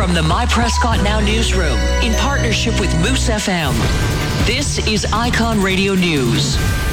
From the My Prescott Now newsroom, in partnership with Moose FM, this is Icon Radio News.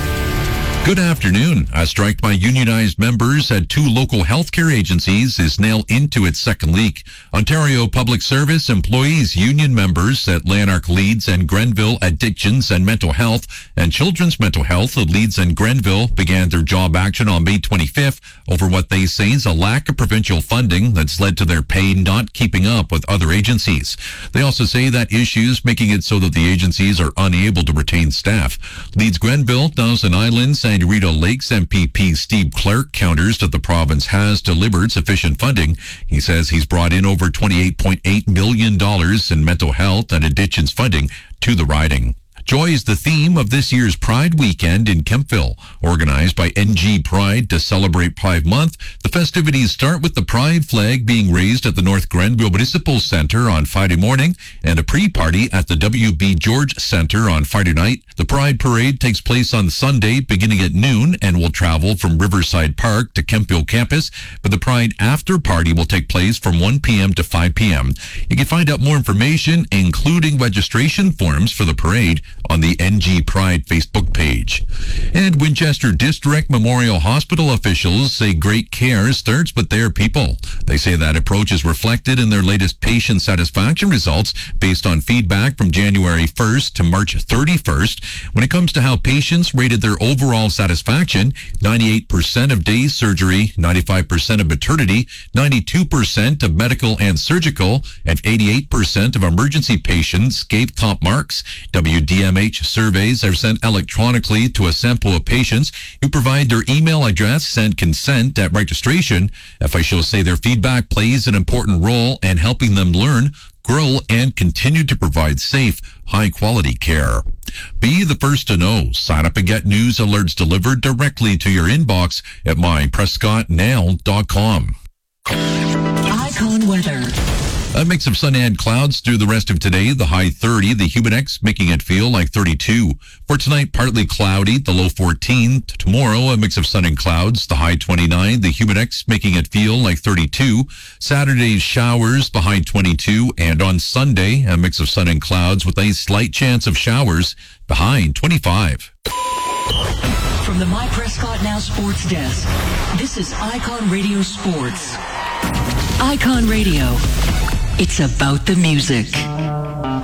Good afternoon. A strike by unionized members at two local healthcare agencies is now into its second week. Ontario Public Service Employees Union members at Lanark Leeds and Grenville Addictions and Mental Health and Children's Mental Health at Leeds and Grenville began their job action on May 25th over what they say is a lack of provincial funding that's led to their pay not keeping up with other agencies. They also say that issues making it so that the agencies are unable to retain staff. Leeds Grenville, Thousand Islands, and Rita Lakes MPP Steve Clark counters that the province has delivered sufficient funding. He says he's brought in over $28.8 million in mental health and addictions funding to the riding. Joy is the theme of this year's Pride Weekend in Kemptville. Organized by NG Pride to celebrate Pride Month, the festivities start with the Pride flag being raised at the North Grenville Municipal Centre on Friday morning and a pre-party at the W.B. George Centre on Friday night. The Pride Parade takes place on Sunday beginning at noon and will travel from Riverside Park to Kemptville campus, but the Pride After Party will take place from 1 p.m. to 5 p.m. You can find out more information, including registration forms for the parade, on the NG Pride Facebook page. And Winchester District Memorial Hospital officials say great care starts with their people. They say that approach is reflected in their latest patient satisfaction results based on feedback from January 1st to March 31st. When it comes to how patients rated their overall satisfaction, 98% of day surgery, 95% of maternity, 92% of medical and surgical, and 88% of emergency patients gave top marks. WDMH surveys are sent electronically to a sample of patients who provide their email address and consent at registration. Officials say their feedback plays an important role in helping them learn, grow, and continue to provide safe, high-quality care. Be the first to know. Sign up and get news alerts delivered directly to your inbox at myprescottnow.com. Icon weather. A mix of sun and clouds through the rest of today. The high 30, the humidex making it feel like 32. For tonight, partly cloudy, the low 14. Tomorrow, a mix of sun and clouds, the high 29, the humidex making it feel like 32. Saturday's showers, the high 22. And on Sunday, a mix of sun and clouds with a slight chance of showers, the high 25. From the My Prescott Now Sports Desk, this is Icon Radio Sports. Icon Radio. It's about the music.